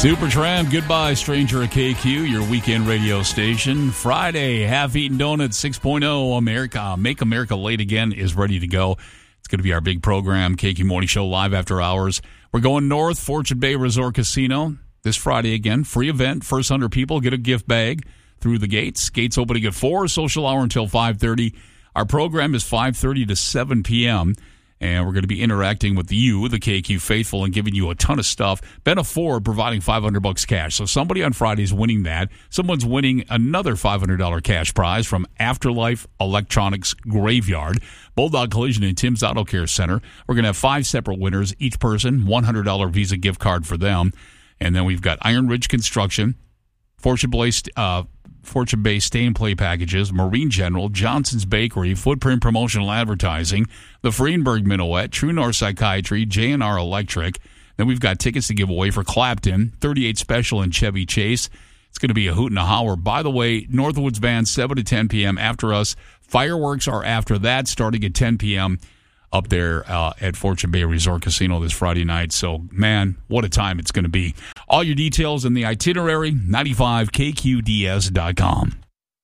Supertramp, Goodbye Stranger at KQ, your weekend radio station. Friday, Half-Eaten Donuts 6.0, America, Make America Late Again is ready to go. It's going to be our big program, KQ Morning Show live after hours. We're going north, Fortune Bay Resort Casino this Friday again. Free event, first 100 people get a gift bag through the gates. Gates opening at 4, social hour until 5:30. Our program is 5:30 to 7 p.m., and we're going to be interacting with you, the KQ faithful, and giving you a ton of stuff. Ben Afford providing $500 cash. So somebody on Friday is winning that. Someone's winning another $500 cash prize from Afterlife Electronics Graveyard, Bulldog Collision, and Tim's Auto Care Center. We're going to have 5 separate winners. Each person, $100 Visa gift card for them. And then we've got Iron Ridge Construction, Fortune Bay Stay and Play Packages, Marine General, Johnson's Bakery, Footprint Promotional Advertising, the Freenberg Minuet, True North Psychiatry, J&R Electric. Then we've got tickets to give away for Clapton, 38 Special, and Chevy Chase. It's going to be a hoot and a holler. By the way, Northwoods Band, 7 to 10 p.m. after us. Fireworks are after that, starting at 10 p.m. up there at Fortune Bay Resort Casino this Friday night. So, man, what a time it's going to be. All your details in the itinerary, 95kqds.com.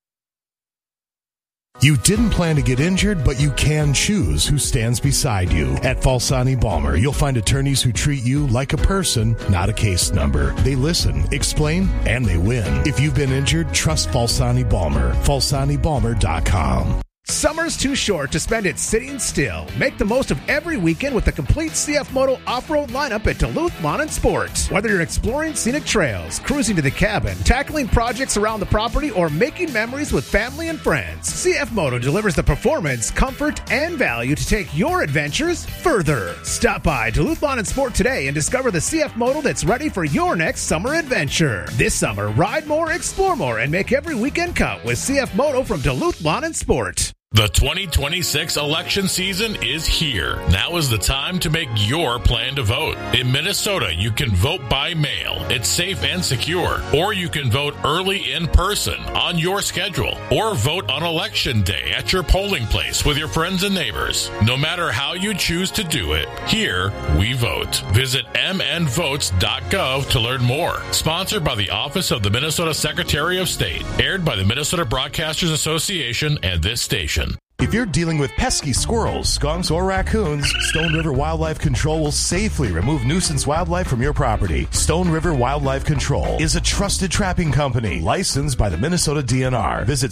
You didn't plan to get injured, but you can choose who stands beside you. At Falsani Balmer, you'll find attorneys who treat you like a person, not a case number. They listen, explain, and they win. If you've been injured, trust Falsani Balmer. FalsaniBalmer.com. Summer's too short to spend it sitting still. Make the most of every weekend with the complete CF Moto off-road lineup at Duluth Lawn and Sports. Whether you're exploring scenic trails, cruising to the cabin, tackling projects around the property, or making memories with family and friends, CF Moto delivers the performance, comfort, and value to take your adventures further. Stop by Duluth Lawn and Sport today and discover the CF Moto that's ready for your next summer adventure. This summer, ride more, explore more, and make every weekend count with CF Moto from Duluth Lawn and Sport. The 2026 election season is here. Now is the time to make your plan to vote. In Minnesota, you can vote by mail. It's safe and secure. Or you can vote early in person on your schedule. Or vote on election day at your polling place with your friends and neighbors. No matter how you choose to do it, here we vote. Visit mnvotes.gov to learn more. Sponsored by the Office of the Minnesota Secretary of State. Aired by the Minnesota Broadcasters Association and this station. If you're dealing with pesky squirrels, skunks, or raccoons, Stone River Wildlife Control will safely remove nuisance wildlife from your property. Stone River Wildlife Control is a trusted trapping company licensed by the Minnesota DNR. Visit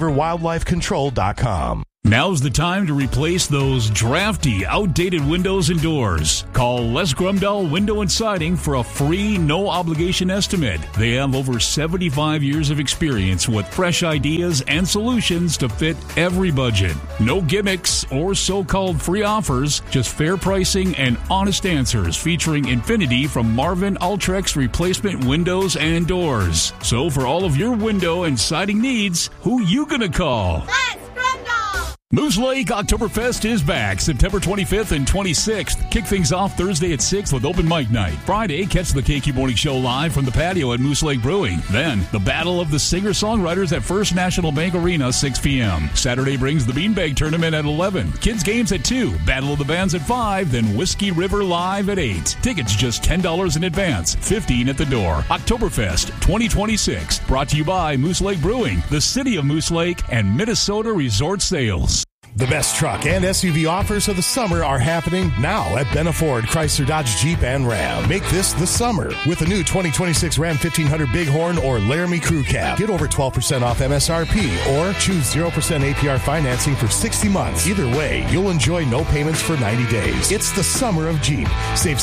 StoneRiverWildlifeControl.com. Now's the time to replace those drafty, outdated windows and doors. Call Les Grumdahl Window and Siding for a free, no-obligation estimate. They have over 75 years of experience with fresh ideas and solutions to fit every budget. No gimmicks or so-called free offers, just fair pricing and honest answers featuring Infinity from Marvin Ultrex replacement windows and doors. So for all of your window and siding needs, who you gonna call? Les Grumdahl! Moose Lake Oktoberfest is back September 25th and 26th. Kick things off Thursday at 6 with open mic night. Friday, catch the KQ Morning Show live from the patio at Moose Lake Brewing. Then, the Battle of the Singer-Songwriters at First National Bank Arena, 6 p.m. Saturday brings the Beanbag Tournament at 11. Kids Games at 2. Battle of the Bands at 5. Then Whiskey River Live at 8. Tickets just $10 in advance, $15 at the door. Oktoberfest 2026. Brought to you by Moose Lake Brewing, the City of Moose Lake, and Minnesota Resort Sales. The best truck and SUV offers of the summer are happening now at Ben Afford, Chrysler, Dodge, Jeep, and Ram. Make this the summer with a new 2026 Ram 1500 Bighorn or Laramie Crew Cab. Get over 12% off MSRP or choose 0% APR financing for 60 months. Either way, you'll enjoy no payments for 90 days. It's the summer of Jeep. Save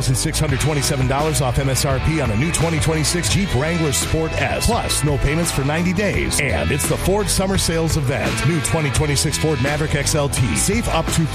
$6,627 off MSRP on a new 2026 Jeep Wrangler Sport S. Plus, no payments for 90 days. And it's the Ford Summer Sales Event. New 2026 Ford Maverick XLT. Save up to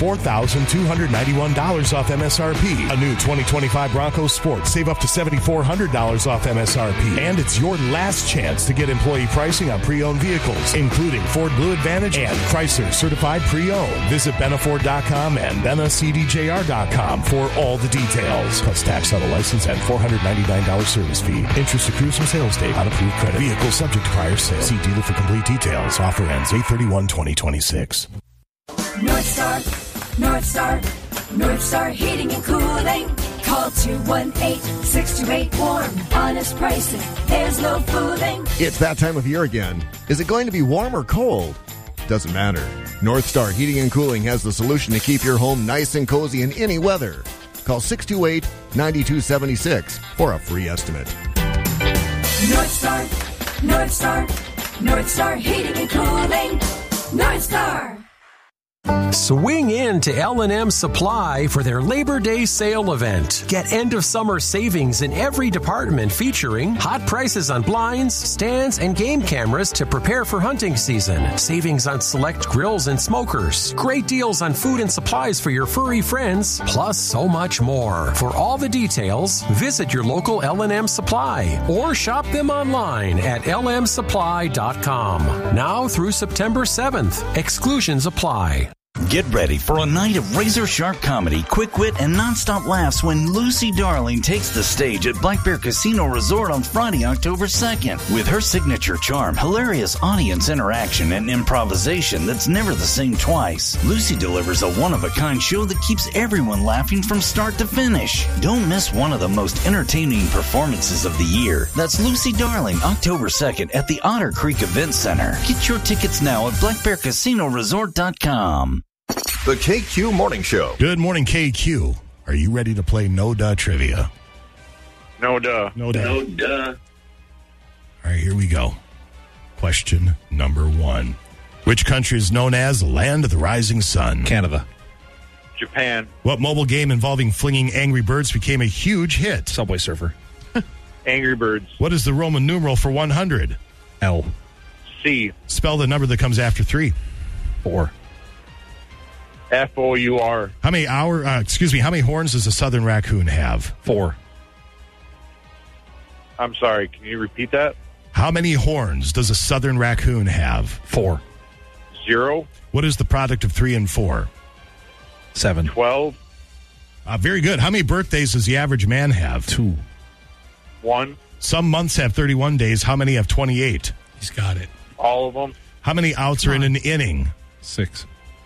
$4,291 off MSRP. A new 2025 Bronco Sport. Save up to $7,400 off MSRP. And it's your last chance to get employee pricing on pre-owned vehicles, including Ford Blue Advantage and Chrysler Certified Pre-Owned. Visit BenAfford.com and BenaCDJR.com for all the details. Plus tax, title, license, and $499 service fee. Interest accrues from sales date on approved credit. Vehicle subject to prior sale. See dealer for complete details. Offer ends 8/31/2026. North Star Heating and Cooling. Call 218-628-WARM. Honest pricing, there's no fooling. It's that time of year again. Is it going to be warm or cold? Doesn't matter. North Star Heating and Cooling has the solution to keep your home nice and cozy in any weather. Call 628-9276 for a free estimate. North Star, North Star, North Star Heating and Cooling. North Star. Swing in to L&M Supply for their Labor Day sale event. Get end-of-summer savings in every department featuring hot prices on blinds, stands, and game cameras to prepare for hunting season. Savings on select grills and smokers. Great deals on food and supplies for your furry friends, plus so much more. For all the details, visit your local L&M Supply or shop them online at lmsupply.com. Now through September 7th. Exclusions apply. Get ready for a night of razor-sharp comedy, quick wit, and nonstop laughs when Lucy Darling takes the stage at Black Bear Casino Resort on Friday, October 2nd. With her signature charm, hilarious audience interaction, and improvisation that's never the same twice, Lucy delivers a one-of-a-kind show that keeps everyone laughing from start to finish. Don't miss one of the most entertaining performances of the year. That's Lucy Darling, October 2nd at the Otter Creek Event Center. Get your tickets now at blackbearcasinoresort.com. The KQ Morning Show. Good morning, KQ. Are you ready to play No Duh Trivia? No duh. No duh. No duh. All right, here we go. Question number 1. Which country is known as the Land of the Rising Sun? Canada. Japan. What mobile game involving flinging Angry Birds became a huge hit? Subway Surfer. Angry Birds. What is the Roman numeral for 100? L. C. Spell the number that comes after 3. 4. F-O-U-R. How many horns does a southern raccoon have? 4. I'm sorry, can you repeat that? How many horns does a southern raccoon have? 4. 0. What is the product of 3 and 4? 7. 12. Very good. How many birthdays does the average man have? 2. 1. Some months have 31 days. How many have 28? He's got it. All of them. How many outs are in an inning? 6.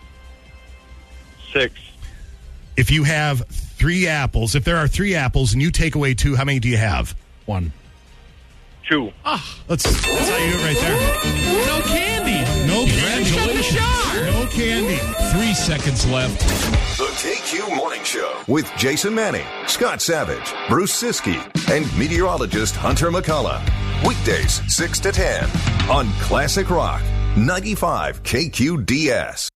6. If you have 3 apples, if there are 3 apples and you take away 2, how many do you have? 1. 2. That's how you do it right there. No candy. No Congratulations. candy. No candy. 3 seconds left. The KQ Morning Show with Jason Manning, Scott Savage, Bruce Siskey, and meteorologist Hunter McCullough. Weekdays 6 to 10 on Classic Rock 95 KQDS.